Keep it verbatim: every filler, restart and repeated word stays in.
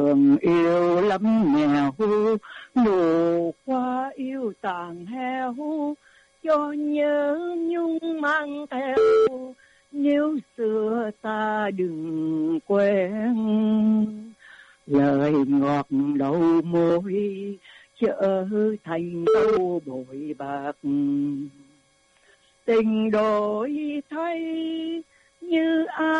thương yêu lắm nghèo, nụ hoa yêu tàn heo, cho nhớ nhung mang theo, nếu xưa ta đừng quên. Lời ngọt đầu môi trở thành câu bội bạc, tình đổi thay như ai